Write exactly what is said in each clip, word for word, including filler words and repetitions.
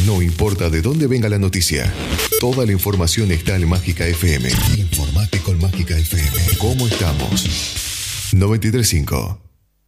No importa de dónde venga la noticia, toda la información está en Mágica F M. Informate con Mágica F M. ¿Cómo estamos? noventa y tres punto cinco.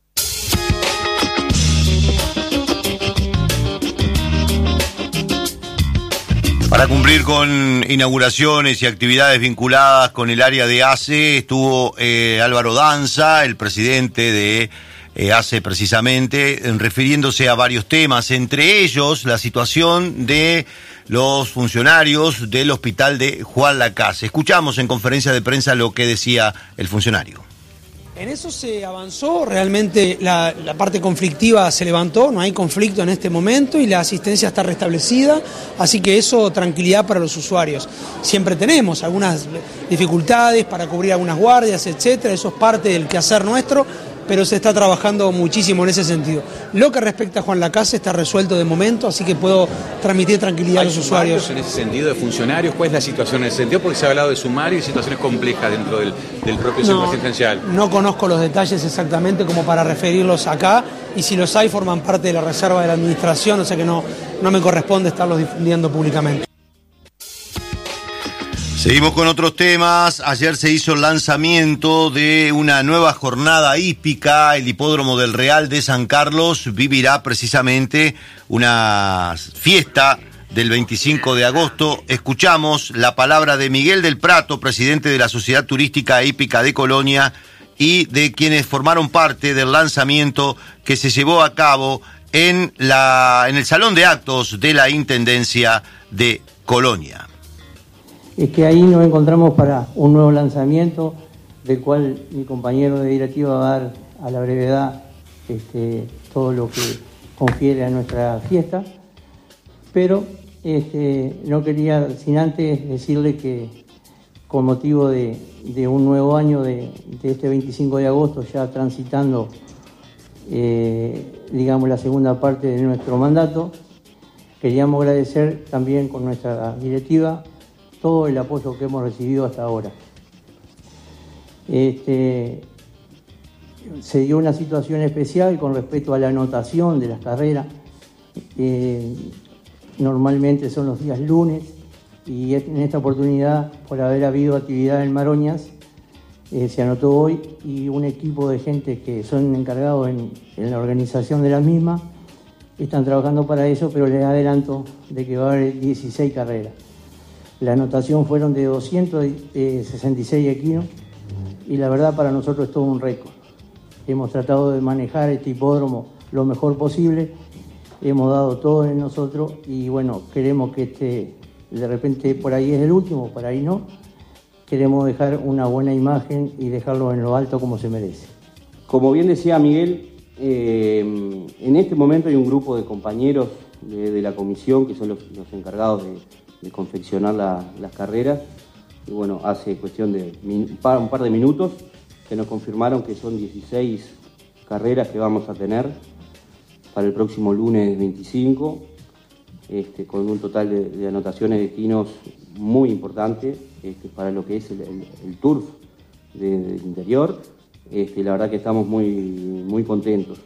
Para cumplir con inauguraciones y actividades vinculadas con el área de A C E, estuvo eh, Álvaro Danza, el presidente de eh, A C E precisamente, refiriéndose a varios temas, entre ellos la situación de los funcionarios del hospital de Juan Lacase. Escuchamos en conferencia de prensa lo que decía el funcionario. En eso se avanzó, realmente la, la parte conflictiva se levantó, no hay conflicto en este momento y la asistencia está restablecida, así que eso, tranquilidad para los usuarios. Siempre tenemos algunas dificultades para cubrir algunas guardias, etcétera, eso es parte del quehacer nuestro, pero se está trabajando muchísimo en ese sentido. Lo que respecta a Juan Lacase está resuelto de momento, así que puedo transmitir tranquilidad a los usuarios. En ese sentido de funcionarios, ¿cuál es la situación en ese sentido? Porque se ha hablado de sumario y situaciones complejas dentro del, del propio centro no, asistencial. No conozco los detalles exactamente como para referirlos acá, y si los hay forman parte de la reserva de la administración, o sea que no, no me corresponde estarlos difundiendo públicamente. Seguimos con otros temas. Ayer se hizo el lanzamiento de una nueva jornada hípica. El hipódromo del Real de San Carlos vivirá precisamente una fiesta del veinticinco de agosto. Escuchamos la palabra de Miguel del Prato, presidente de la Sociedad Turística Hípica de Colonia, y de quienes formaron parte del lanzamiento que se llevó a cabo en, la, en el Salón de Actos de la Intendencia de Colonia. Es que ahí nos encontramos para un nuevo lanzamiento, del cual mi compañero de directiva va a dar a la brevedad este, todo lo que confiere a nuestra fiesta, pero este, no quería sin antes decirle que con motivo de, de un nuevo año de, de este veinticinco de agosto, ya transitando eh, digamos la segunda parte de nuestro mandato, queríamos agradecer también con nuestra directiva todo el apoyo que hemos recibido hasta ahora. Este, se dio una situación especial con respecto a la anotación de las carreras. Eh, normalmente son los días lunes y en esta oportunidad, por haber habido actividad en Maroñas, eh, se anotó hoy, y un equipo de gente que son encargados en, en la organización de la misma están trabajando para eso, pero les adelanto de que va a haber dieciséis carreras. La anotación fueron de doscientos sesenta y seis equinos y la verdad para nosotros es todo un récord. Hemos tratado de manejar este hipódromo lo mejor posible, hemos dado todo en nosotros y bueno, queremos que este, de repente por ahí es el último, por ahí no. Queremos dejar una buena imagen y dejarlo en lo alto como se merece. Como bien decía Miguel, eh, en este momento hay un grupo de compañeros de, de la comisión que son los, los encargados de de confeccionar la, las carreras, y bueno, hace cuestión de min, un, par, un par de minutos que nos confirmaron que son dieciséis carreras que vamos a tener para el próximo lunes veinticinco, este, con un total de, de anotaciones de equinos muy importante este, para lo que es el, el, el turf de, del interior. Este, la verdad que estamos muy, muy contentos.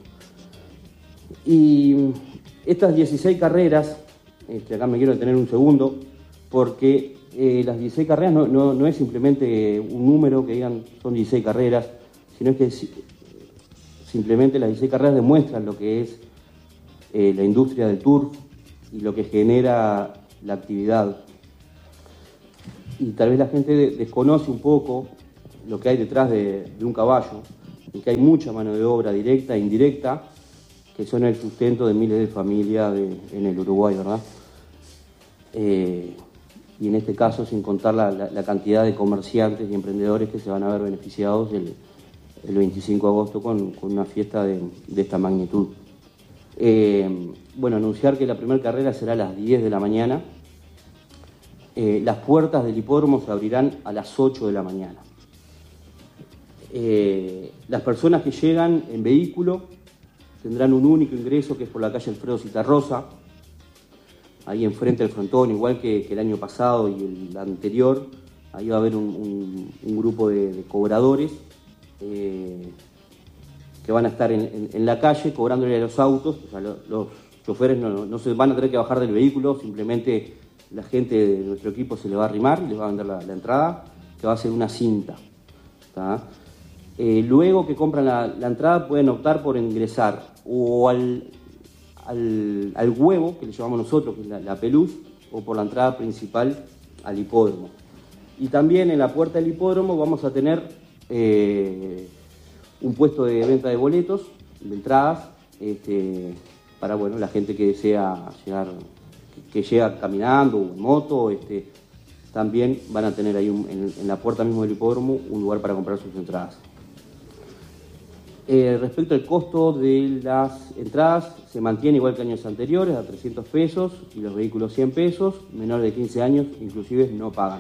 Y estas dieciséis carreras, Este, acá me quiero detener un segundo, porque eh, las dieciséis carreras no, no, no es simplemente un número que digan son dieciséis carreras, sino que es, simplemente las dieciséis carreras demuestran lo que es eh, la industria del turf y lo que genera la actividad. Y tal vez la gente de, desconoce un poco lo que hay detrás de, de un caballo, y que hay mucha mano de obra directa e indirecta, que son el sustento de miles de familias de, en el Uruguay, ¿verdad? Eh, y en este caso, sin contar la, la, la cantidad de comerciantes y emprendedores que se van a ver beneficiados el, el veinticinco de agosto con, con una fiesta de, de esta magnitud. Eh, bueno, anunciar que la primera carrera será a las diez de la mañana. Eh, las puertas del hipódromo se abrirán a las ocho de la mañana. Eh, las personas que llegan en vehículo tendrán un único ingreso, que es por la calle Alfredo Citarrosa, ahí enfrente del frontón, igual que, que el año pasado y el anterior. Ahí va a haber un, un, un grupo de, de cobradores eh, que van a estar en, en, en la calle cobrándole a los autos, o sea, los, los choferes no, no se van a tener que bajar del vehículo, simplemente la gente de nuestro equipo se le va a arrimar y les va a vender la, la entrada, que va a ser una cinta. ¿Tá? Eh, luego que compran la, la entrada pueden optar por ingresar o al, al, al huevo, que le llamamos nosotros, que es la, la peluz, o por la entrada principal al hipódromo. Y también en la puerta del hipódromo vamos a tener eh, un puesto de venta de boletos, de entradas, este, para bueno, la gente que desea llegar, que, que llega caminando o en moto, este, también van a tener ahí un, en, en la puerta mismo del hipódromo un lugar para comprar sus entradas. Eh, respecto al costo de las entradas, se mantiene igual que años anteriores, a trescientos pesos, y los vehículos cien pesos, menores de quince años inclusive no pagan.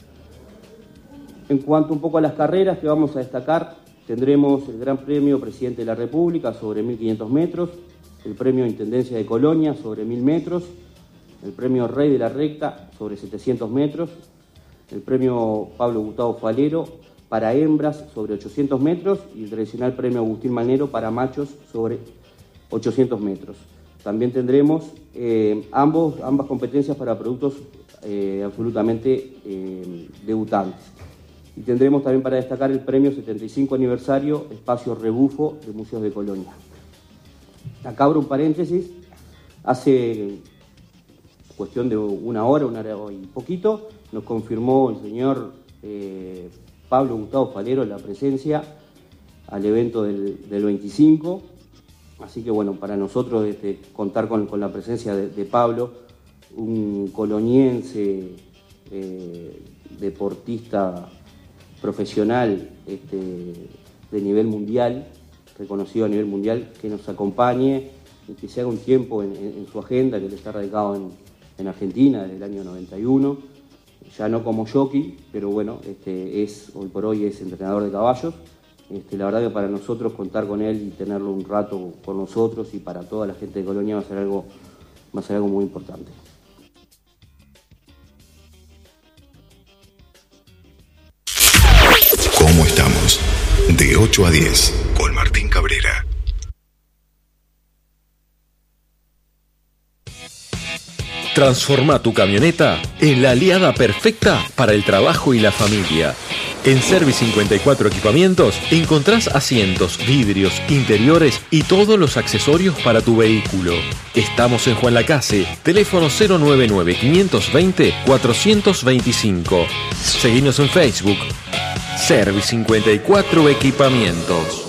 En cuanto un poco a las carreras que vamos a destacar, tendremos el Gran Premio Presidente de la República sobre mil quinientos metros, el Premio Intendencia de Colonia sobre mil metros, el Premio Rey de la Recta sobre setecientos metros, el Premio Pablo Gustavo Falero para hembras sobre ochocientos metros y el tradicional Premio Agustín Manero para machos sobre ochocientos metros. También tendremos eh, ambos, ambas competencias para productos eh, absolutamente eh, debutantes. Y tendremos también para destacar el Premio setenta y cinco Aniversario Espacio Rebufo de Museos de Colonia. Acá abro un paréntesis. Hace cuestión de una hora, una hora y poquito, nos confirmó el señor eh, Pablo Gustavo Falero la presencia al evento del, del veinticinco. Así que bueno, para nosotros este, contar con, con la presencia de, de Pablo, un coloniense eh, deportista profesional este, de nivel mundial, reconocido a nivel mundial, que nos acompañe y que se haga un tiempo en, en, en su agenda, que él está radicado en, en Argentina desde el año noventa y uno, ya no como jockey, pero bueno, este, es, hoy por hoy es entrenador de caballos. Este, la verdad que para nosotros contar con él y tenerlo un rato con nosotros y para toda la gente de Colonia va a ser algo, va a ser algo muy importante. ¿Cómo estamos? De ocho a diez, con Martín Cabrera. Transforma tu camioneta en la aliada perfecta para el trabajo y la familia. En Service cincuenta y cuatro Equipamientos encontrás asientos, vidrios, interiores y todos los accesorios para tu vehículo. Estamos en Juan Lacase, teléfono cero nueve nueve, cinco dos cero, cuatro dos cinco. Seguinos en Facebook. Service cincuenta y cuatro Equipamientos.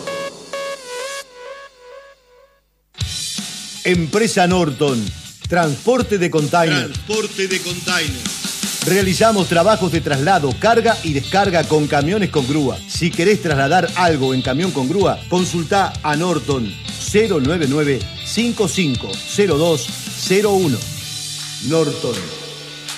Empresa Norton. Transporte de container. Transporte de container. Realizamos trabajos de traslado, carga y descarga con camiones con grúa. Si querés trasladar algo en camión con grúa, consultá a Norton cero nueve nueve, cinco cinco cero dos cero uno. Norton.